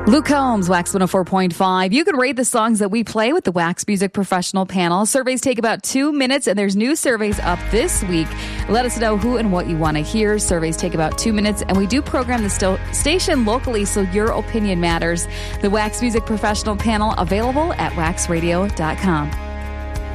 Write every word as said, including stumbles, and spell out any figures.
Luke Combs, Wax one oh four point five. You can rate the songs that we play with the Wax Music Professional Panel. Surveys take about two minutes, and there's new surveys up this week. Let us know who and what you want to hear. Surveys take about two minutes, and we do program the st- station locally, so your opinion matters. The Wax Music Professional Panel, available at wax radio dot com.